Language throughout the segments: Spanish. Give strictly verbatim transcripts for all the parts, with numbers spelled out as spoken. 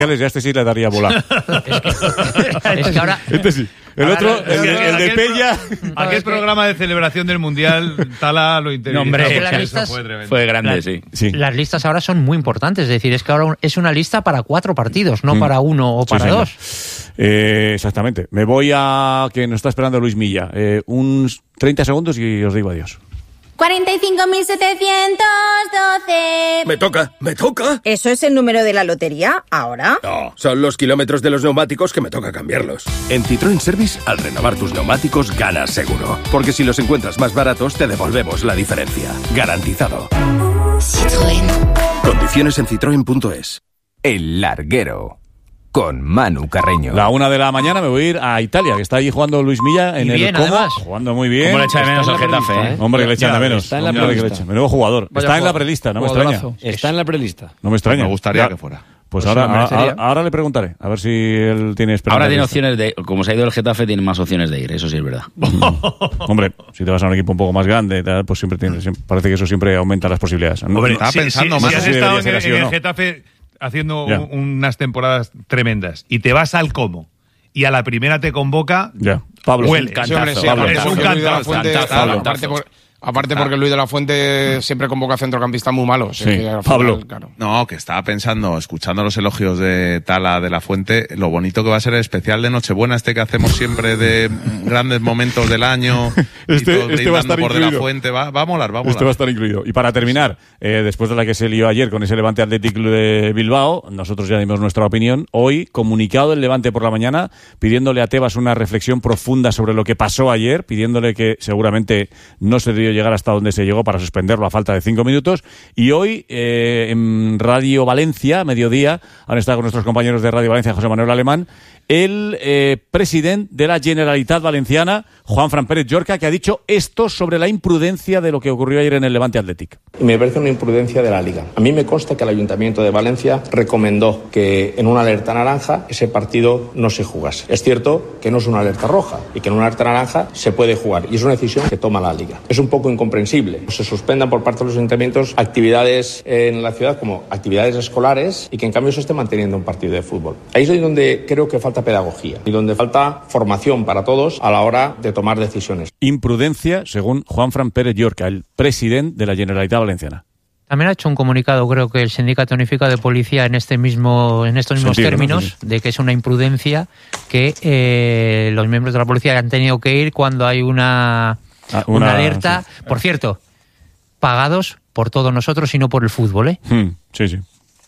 Ya este sí le daría bola. es, que, es que ahora... Este sí. El otro, el, el, el de Pella... Pro, aquel programa de celebración del Mundial, Tala lo interesa. No, hombre, las listas, fue, fue grande, las, sí. sí. Las listas ahora son muy importantes. Es decir, es que ahora es una lista para cuatro partidos, no mm. para uno o para sí, dos. Eh, exactamente. Me voy a... que nos está esperando Luis Milla. Eh, unos treinta segundos y os digo adiós. cuarenta y cinco mil setecientos doce. Me toca, me toca. ¿Eso es el número de la lotería ahora? No, son los kilómetros de los neumáticos que me toca cambiarlos. En Citroën Service, al renovar tus neumáticos, ganas seguro. Porque si los encuentras más baratos, te devolvemos la diferencia. Garantizado. Citroën. Condiciones en citroen punto es. El Larguero. Con Manu Carreño. La una de la mañana me voy a ir a Italia, que está allí jugando Luis Milla en y el bien, Como, además. jugando muy bien. ¿Cómo le echa de menos al Getafe? ¿eh? Hombre, que le echan de menos. Está en la Hombre, prelista. que le echa. Menudo jugador. Vaya está en la jugador. prelista, no me extraña. Está en la prelista. No me extraña. Me gustaría ya. que fuera. Pues, Pues ahora, sí, ahora, ahora le preguntaré, a ver si él tiene esperanza. Ahora tiene opciones de... Como se ha ido el Getafe, tiene más opciones de ir, eso sí es verdad. Hombre, si te vas a un equipo un poco más grande, pues siempre tienes, parece que eso siempre aumenta las posibilidades. Hombre, no, estaba si, pensando si, más si has si estado en, ser en, así en o el no. Getafe haciendo un, unas temporadas tremendas y te vas al Como y a la primera te convoca, ya. Pablo, huele. Sí, hombre, sí, Pablo, aparte es un porque Luis de la cantazo, Fuente, cantazo, aparte, cantazo. por- aparte porque Luis de la Fuente siempre convoca centrocampistas muy malos. Sí, es que al final, Pablo. claro. No, que estaba pensando, escuchando los elogios de Tala de la Fuente, lo bonito que va a ser el especial de Nochebuena este que hacemos siempre de grandes momentos del año. Este- y todos este va a brindando estar por de la incluido. Fuente. Va, va a molar, va a molar. Este va a estar incluido. Y para terminar, eh, después de la que se lió ayer con ese Levante Athletic de Bilbao, nosotros ya dimos nuestra opinión. Hoy, comunicado del Levante por la mañana, pidiéndole a Tebas una reflexión profunda sobre lo que pasó ayer, pidiéndole que seguramente no se debió llegar hasta donde se llegó para suspenderlo a falta de cinco minutos. Y hoy, eh, en Radio Valencia, mediodía, han estado con nuestros compañeros de Radio Valencia, José Manuel Alemán, el eh, presidente de la Generalitat Valenciana, Juanfran Pérez Llorca, que ha dicho esto sobre la imprudencia de lo que ocurrió ayer en el Levante Athletic. Me parece una imprudencia de la Liga. A mí me consta que el Ayuntamiento de Valencia recomendó que en una alerta naranja ese partido no se jugase. Es cierto que no es una alerta roja y que en una alerta naranja se puede jugar y es una decisión que toma la Liga. Es un poco incomprensible. Se suspendan por parte de los ayuntamientos actividades en la ciudad como actividades escolares y que en cambio se esté manteniendo un partido de fútbol. Ahí es donde creo que falta pedagogía y donde falta formación para todos a la hora de tomar decisiones. Imprudencia, según Juanfran Pérez Llorca, el presidente de la Generalitat Valenciana. También ha hecho un comunicado, creo que el Sindicato Unificado de Policía en este mismo, en estos mismos Sentido, términos, ¿no? de que es una imprudencia que eh, los miembros de la policía han tenido que ir cuando hay una, Ah, una, una alerta. sí. Por cierto, pagados por todos nosotros y no por el fútbol, ¿eh? Hmm, sí, sí.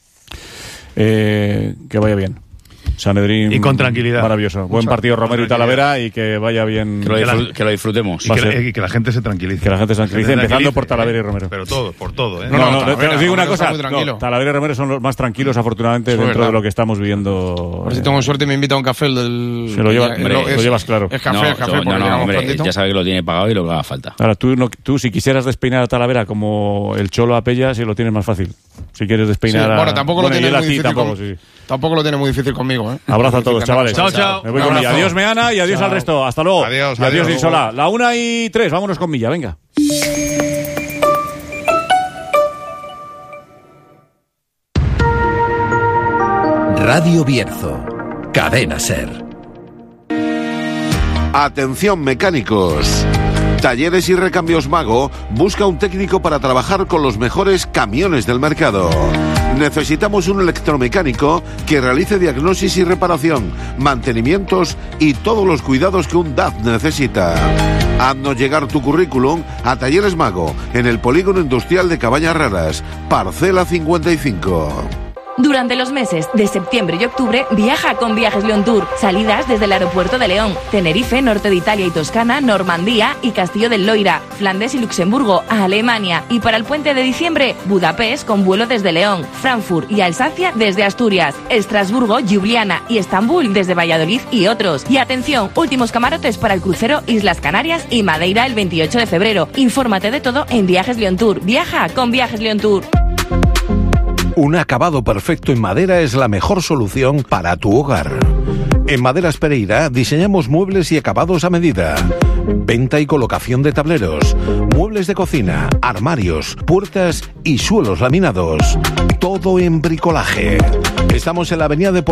Eh, que vaya bien. Sanedrín. Y con tranquilidad. Maravilloso. Buen Mucha- partido con Romero y tranquilidad. Talavera y que vaya bien. Que lo, Que la- disfrut- que lo disfrutemos. Y Va a que, la, ser. y que la gente se tranquilice. Que la gente se tranquilice, Que empezando tranquilice, por Talavera y eh, Romero. Pero todo, por todo, ¿eh? No, No, no, no, te- Talavera, te os digo una Romero está cosa. muy tranquilo. No, Talavera y Romero son los más tranquilos, afortunadamente, Eso es dentro verdad. de lo que estamos viviendo. A ver si eh, tengo suerte y me invita a un café el del... Se lo lleva- el- hombre, es- lo llevas claro. Es café, no, es café, no, porque no, llegamos hombre, prontito. ya sabe que lo tiene pagado y lo que haga falta. Ahora, tú, no, tú si quisieras despeinar a Talavera como el Cholo a Pella, sí lo tienes más fácil. Si quieres Sí, despeinar a... bueno, tampoco lo Bueno, y tiene él a muy ti difícil tampoco, con- sí. Tampoco lo tiene muy difícil conmigo, ¿eh? Abrazo a todos, chavales. Chao, chao. Me voy Un con Milla. abrazo. Adiós, Meana, y adiós Chao. al resto. Hasta luego. Adiós, y adiós, adiós. Insola. La una y tres. Vámonos con Milla, venga. Radio Bierzo. Cadena Ser. Atención mecánicos. Talleres y Recambios Mago busca un técnico para trabajar con los mejores camiones del mercado. Necesitamos un electromecánico que realice diagnosis y reparación, mantenimientos y todos los cuidados que un D A F necesita. Haznos llegar tu currículum a Talleres Mago, en el Polígono Industrial de Cabañas Raras, Parcela cincuenta y cinco. Durante los meses de septiembre y octubre, viaja con Viajes León Tour. Salidas desde el aeropuerto de León, Tenerife, norte de Italia y Toscana, Normandía y Castillo del Loira, Flandes y Luxemburgo, a Alemania. Y para el puente de diciembre, Budapest con vuelo desde León, Frankfurt y Alsacia desde Asturias, Estrasburgo, Ljubljana y Estambul desde Valladolid y otros. Y atención, últimos camarotes para el crucero Islas Canarias y Madeira el veintiocho de febrero. Infórmate de todo en Viajes León Tour. Viaja con Viajes León Tour. Un acabado perfecto en madera es la mejor solución para tu hogar. En Maderas Pereira diseñamos muebles y acabados a medida. Venta y colocación de tableros, muebles de cocina, armarios, puertas y suelos laminados. Todo en bricolaje. Estamos en la avenida de